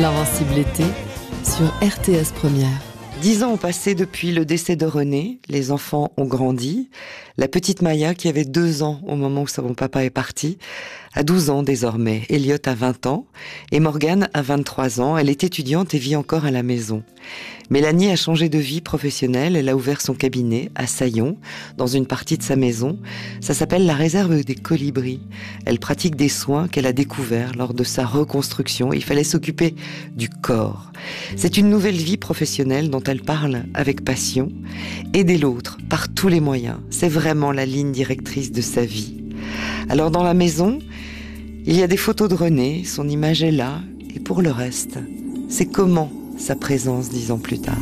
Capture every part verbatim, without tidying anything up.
L'Invincible été sur R T S Première. Dix ans ont passé depuis le décès de René, les enfants ont grandi. La petite Maya, qui avait deux ans au moment où son papa est parti, a douze ans désormais. Elliot a vingt ans et Morgane a vingt-trois ans. Elle est étudiante et vit encore à la maison. Mélanie a changé de vie professionnelle. Elle a ouvert son cabinet à Saillon, dans une partie de sa maison. Ça s'appelle la réserve des colibris. Elle pratique des soins qu'elle a découverts lors de sa reconstruction. Il fallait s'occuper du corps. C'est une nouvelle vie professionnelle dont elle parle avec passion. Aider l'autre par tous les moyens, c'est vraiment la ligne directrice de sa vie. Alors dans la maison, il y a des photos de René, son image est là, et pour le reste, c'est comment sa présence dix ans plus tard.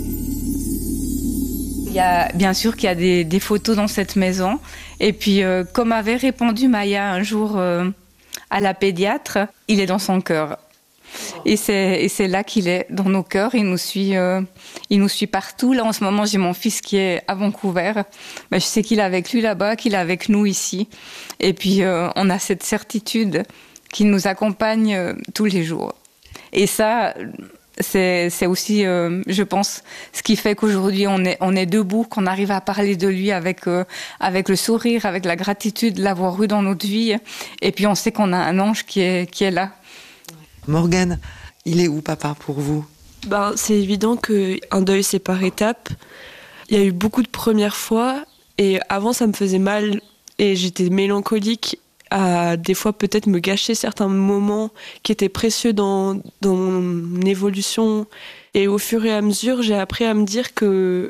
Il y a bien sûr qu'il y a des, des photos dans cette maison, et puis euh, comme avait répondu Maya un jour euh, à la pédiatre, il est dans son cœur. Et c'est, et c'est là qu'il est, dans nos cœurs. Il nous suit, euh, il nous suit partout. Là, en ce moment, j'ai mon fils qui est à Vancouver. Mais je sais qu'il est avec lui là-bas, qu'il est avec nous ici. Et puis, euh, on a cette certitude qu'il nous accompagne euh, tous les jours. Et ça, c'est, c'est aussi, euh, je pense, ce qui fait qu'aujourd'hui, on est, on est debout, qu'on arrive à parler de lui avec, euh, avec le sourire, avec la gratitude de l'avoir eu dans notre vie. Et puis, on sait qu'on a un ange qui est, qui est là. Morgane, il est où papa pour vous ? Ben, c'est évident qu'un deuil c'est par étapes. Il y a eu beaucoup de premières fois et avant ça me faisait mal et j'étais mélancolique à des fois peut-être me gâcher certains moments qui étaient précieux dans, dans mon évolution. Et au fur et à mesure, j'ai appris à me dire que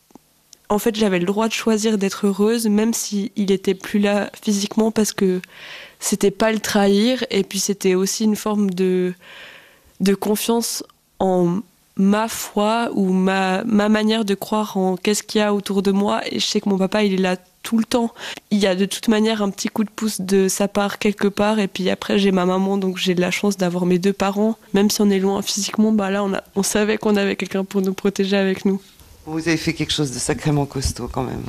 en fait, j'avais le droit de choisir d'être heureuse même s'il était plus là physiquement parce que c'était pas le trahir et puis c'était aussi une forme de, de confiance en ma foi ou ma, ma manière de croire en qu'est-ce qu'il y a autour de moi. Et je sais que mon papa, il est là tout le temps. Il y a de toute manière un petit coup de pouce de sa part quelque part. Et puis après, j'ai ma maman, donc j'ai de la chance d'avoir mes deux parents. Même si on est loin physiquement, bah là, on, a, on savait qu'on avait quelqu'un pour nous protéger avec nous. Vous avez fait quelque chose de sacrément costaud quand même.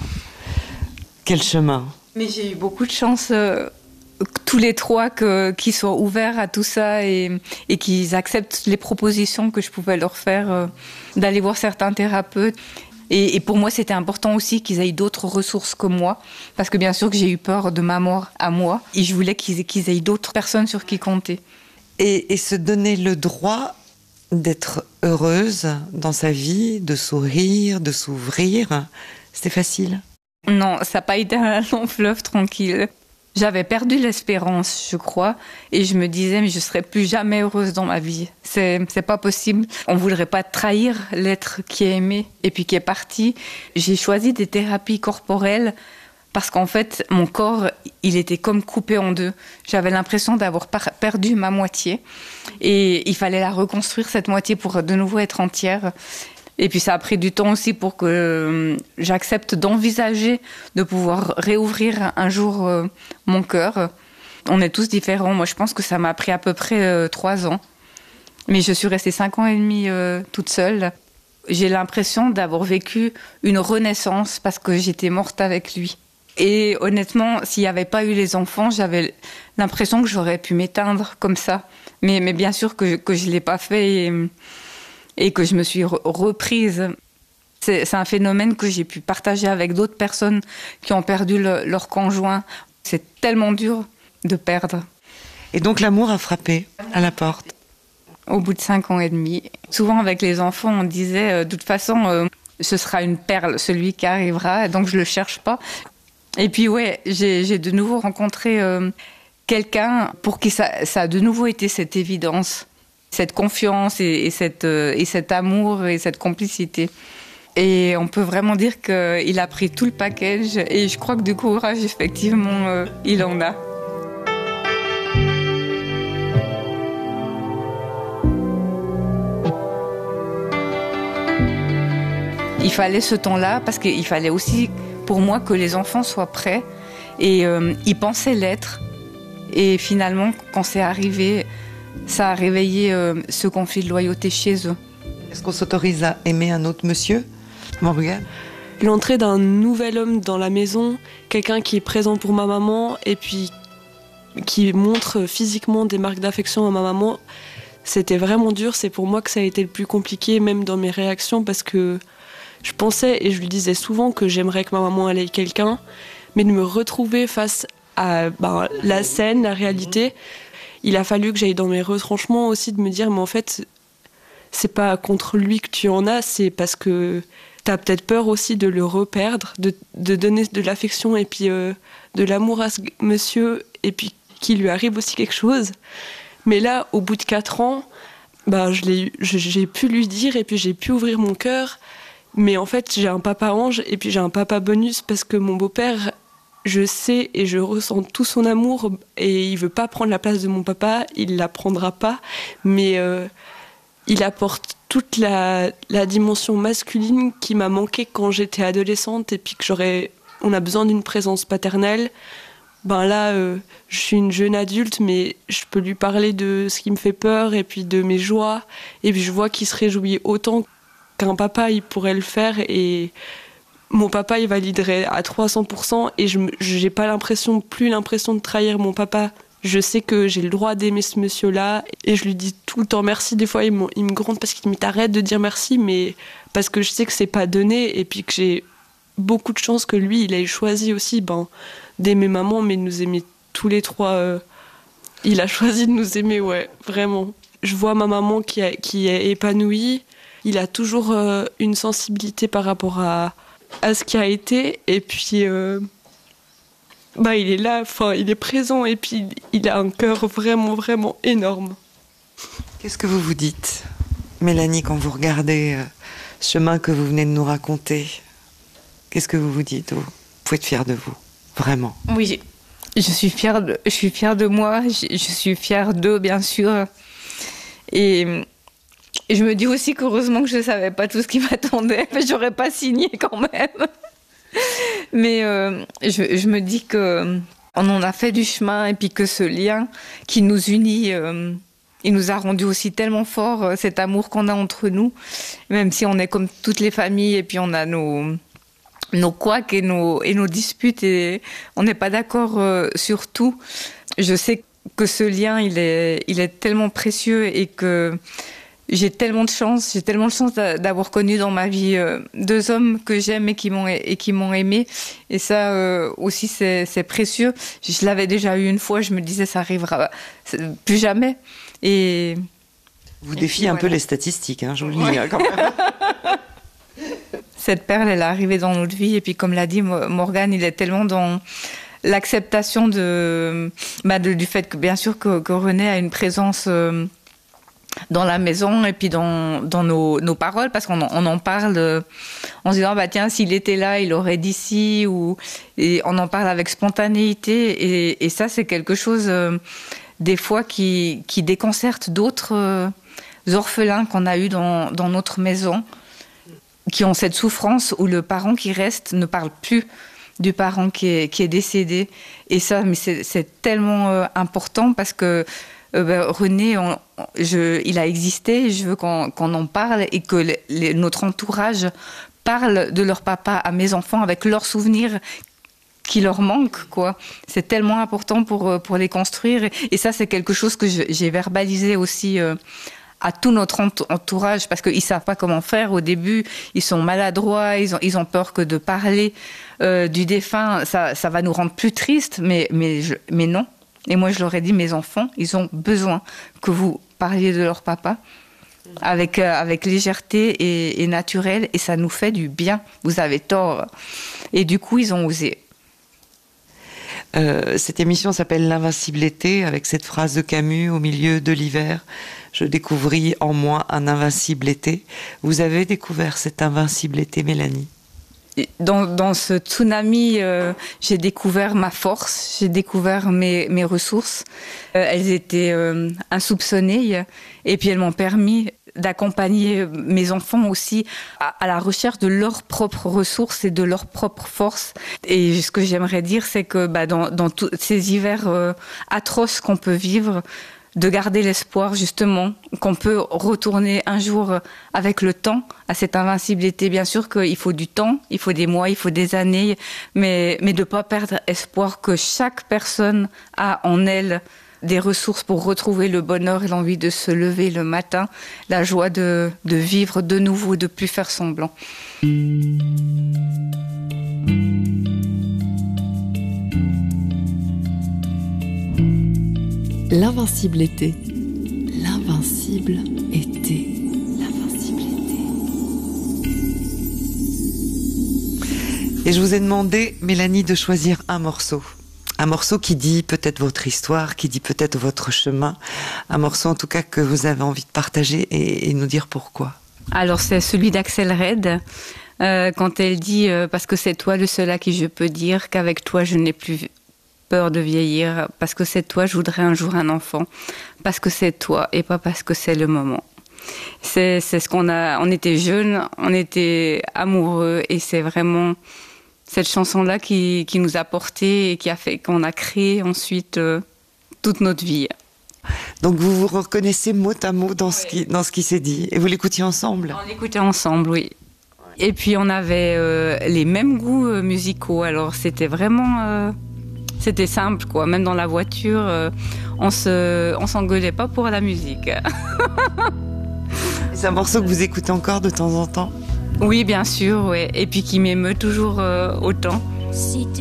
Quel chemin ? Mais j'ai eu beaucoup de chance... Euh... tous les trois que, qui soient ouverts à tout ça et, et qu'ils acceptent les propositions que je pouvais leur faire, euh, d'aller voir certains thérapeutes. Et, et pour moi, c'était important aussi qu'ils aient d'autres ressources que moi, parce que bien sûr que j'ai eu peur de ma mort à moi, et je voulais qu'ils, qu'ils aient d'autres personnes sur qui compter. Et, et se donner le droit d'être heureuse dans sa vie, de sourire, de s'ouvrir, c'était facile ? Non, ça n'a pas été un long fleuve tranquille. J'avais perdu l'espérance, je crois, et je me disais, mais je serai plus jamais heureuse dans ma vie. C'est, c'est pas possible. On voudrait pas trahir l'être qui est aimé et puis qui est parti. J'ai choisi des thérapies corporelles parce qu'en fait, mon corps, il était comme coupé en deux. J'avais l'impression d'avoir par- perdu ma moitié et il fallait la reconstruire, cette moitié, pour de nouveau être entière. Et puis ça a pris du temps aussi pour que j'accepte d'envisager de pouvoir réouvrir un jour euh, mon cœur. On est tous différents. Moi, je pense que ça m'a pris à peu près euh, trois ans. Mais je suis restée cinq ans et demi euh, toute seule. J'ai l'impression d'avoir vécu une renaissance parce que j'étais morte avec lui. Et honnêtement, s'il n'y avait pas eu les enfants, j'avais l'impression que j'aurais pu m'éteindre comme ça. Mais, mais bien sûr que, que je ne l'ai pas fait et... et que je me suis re- reprise. C'est, c'est un phénomène que j'ai pu partager avec d'autres personnes qui ont perdu le, leur conjoint. C'est tellement dur de perdre. Et donc l'amour a frappé à la porte. Au bout de cinq ans et demi, souvent avec les enfants, on disait euh, de toute façon, euh, ce sera une perle, celui qui arrivera, donc je le cherche pas. Et puis ouais, j'ai, j'ai de nouveau rencontré euh, quelqu'un pour qui ça, ça a de nouveau été cette évidence. Cette confiance et, et, cette, euh, et cet amour et cette complicité. Et on peut vraiment dire qu'il a pris tout le package et je crois que du courage, effectivement, euh, il en a. Il fallait ce temps-là parce qu'il fallait aussi, pour moi, que les enfants soient prêts et euh, ils pensaient l'être. Et finalement, quand c'est arrivé... ça a réveillé euh, ce conflit de loyauté chez eux. Est-ce qu'on s'autorise à aimer un autre monsieur, Morgane ? L'entrée d'un nouvel homme dans la maison, quelqu'un qui est présent pour ma maman et puis qui montre physiquement des marques d'affection à ma maman, c'était vraiment dur. C'est pour moi que ça a été le plus compliqué, même dans mes réactions, parce que je pensais, et je lui disais souvent, que j'aimerais que ma maman aille avec quelqu'un, mais de me retrouver face à ben, la scène, la réalité, il a fallu que j'aille dans mes retranchements aussi, de me dire, mais en fait, c'est pas contre lui que tu en as, c'est parce que t'as peut-être peur aussi de le reperdre, de, de donner de l'affection et puis euh, de l'amour à ce monsieur, et puis qu'il lui arrive aussi quelque chose. Mais là, au bout de quatre ans, ben, je l'ai, j'ai pu lui dire, et puis j'ai pu ouvrir mon cœur. Mais en fait, j'ai un papa ange et puis j'ai un papa bonus, parce que mon beau-père, je sais et je ressens tout son amour, et il veut pas prendre la place de mon papa, il la prendra pas, mais euh, il apporte toute la, la dimension masculine qui m'a manqué quand j'étais adolescente, et puis que j'aurais, on a besoin d'une présence paternelle. Ben là, euh, je suis une jeune adulte, mais je peux lui parler de ce qui me fait peur et puis de mes joies, et puis je vois qu'il se réjouit autant qu'un papa, il pourrait le faire, et mon papa, il validerait à trois cents pour cent, et je j'ai pas l'impression, plus l'impression de trahir mon papa. Je sais que j'ai le droit d'aimer ce monsieur-là, et je lui dis tout le temps merci. Des fois, il me, il me gronde parce qu'il me dit t'arrête de dire merci, mais parce que je sais que c'est pas donné, et puis que j'ai beaucoup de chance que lui, il ait choisi aussi ben, d'aimer maman, mais de nous aimer tous les trois. Euh, il a choisi de nous aimer, ouais, vraiment. Je vois ma maman qui, a, qui est épanouie. Il a toujours euh, une sensibilité par rapport à, à ce qui a été, et puis euh, bah, il est là, enfin, il est présent, et puis il a un cœur vraiment, vraiment énorme. Qu'est-ce que vous vous dites, Mélanie, quand vous regardez euh, ce chemin que vous venez de nous raconter? Qu'est-ce que vous vous dites? Vous pouvez être fière de vous, vraiment. Oui, je suis fière de, je suis fière de moi, je, je suis fière d'eux, bien sûr. Et... Et je me dis aussi qu'heureusement que je ne savais pas tout ce qui m'attendait, mais j'aurais pas signé quand même. Mais euh, je, je me dis qu'on en a fait du chemin, et puis que ce lien qui nous unit, euh, il nous a rendu aussi tellement fort, cet amour qu'on a entre nous, même si on est comme toutes les familles, et puis on a nos, nos couacs et nos, et nos disputes, et on n'est pas d'accord euh, sur tout. Je sais que ce lien, il est, il est tellement précieux, et que j'ai tellement de chance, j'ai tellement de chance d'avoir connu dans ma vie euh, deux hommes que j'aime et qui m'ont et qui m'ont aimé. Et ça euh, aussi, c'est précieux. Je l'avais déjà eu une fois, je me disais ça arrivera plus jamais. Et vous défiez un voilà. peu les statistiques, hein, je vous le dis ouais. quand même. Cette perle, elle est arrivée dans notre vie, et puis comme l'a dit Morgane, il est tellement dans l'acceptation de, bah de, du fait que bien sûr que, que René a une présence euh, dans la maison, et puis dans, dans nos, nos paroles, parce qu'on on en parle en se disant bah tiens, s'il était là, il aurait dit ci, ou et on en parle avec spontanéité, et, et ça c'est quelque chose euh, des fois qui, qui déconcerte d'autres euh, orphelins qu'on a eu dans, dans notre maison, qui ont cette souffrance où le parent qui reste ne parle plus du parent qui est, qui est décédé. Et ça, mais c'est tellement euh, important, parce que euh, ben, René, on, je, il a existé, je veux qu'on qu'on en parle, et que les, les, notre entourage parle de leur papa à mes enfants avec leurs souvenirs qui leur manquent, quoi. C'est tellement important pour, pour les construire. Et, et ça, c'est quelque chose que j'ai verbalisé aussi euh, à tout notre entourage, parce qu'ils ne savent pas comment faire au début, ils sont maladroits, ils ont, ils ont peur que de parler euh, du défunt, ça, ça va nous rendre plus tristes, mais, mais, je, mais non. Et moi, je leur ai dit, mes enfants, ils ont besoin que vous parliez de leur papa avec, euh, avec légèreté et, et naturel, et ça nous fait du bien. Vous avez tort. Et du coup, ils ont osé. Euh, cette émission s'appelle L'invincible été, avec cette phrase de Camus: au milieu de l'hiver, je découvris en moi un invincible été. Vous avez découvert cet invincible été, Mélanie? Dans, dans ce tsunami, euh, j'ai découvert ma force, j'ai découvert mes, mes ressources. Euh, elles étaient euh, insoupçonnées, et puis elles m'ont permis d'accompagner mes enfants aussi à, à la recherche de leurs propres ressources et de leurs propres forces. Et ce que j'aimerais dire, c'est que bah, dans, dans tous ces hivers euh, atroces qu'on peut vivre, de garder l'espoir justement qu'on peut retourner un jour avec le temps à cette invincible été. Bien sûr qu'il faut du temps, il faut des mois, il faut des années, mais, mais de ne pas perdre espoir que chaque personne a en elle des ressources pour retrouver le bonheur et l'envie de se lever le matin, la joie de, de vivre de nouveau, de plus faire semblant. L'invincible été. L'invincible été. L'invincible été. Et je vous ai demandé, Mélanie, de choisir un morceau. Un morceau qui dit peut-être votre histoire, qui dit peut-être votre chemin. Un morceau en tout cas que vous avez envie de partager et, et nous dire pourquoi. Alors c'est celui d'Axel Red, euh, quand elle dit euh, « Parce que c'est toi le seul à qui je peux dire qu'avec toi je n'ai plus peur de vieillir, parce que c'est toi je voudrais un jour un enfant, parce que c'est toi et pas parce que c'est le moment ». C'est, c'est ce qu'on a, on était jeunes, on était amoureux et c'est vraiment cette chanson-là qui, qui nous a portés et qui a fait qu'on a créé ensuite euh, toute notre vie. Donc vous vous reconnaissez mot à mot dans, oui. ce, qui, dans ce qui s'est dit et vous l'écoutiez ensemble? On l'écoutait ensemble, oui. Et puis on avait euh, les mêmes goûts euh, musicaux, alors c'était vraiment... Euh, c'était simple, quoi. Même dans la voiture, euh, on se, on s'engueulait pas pour la musique. C'est un morceau que vous écoutez encore de temps en temps? Oui, bien sûr, ouais. Et puis qui m'émeut toujours euh, autant. Si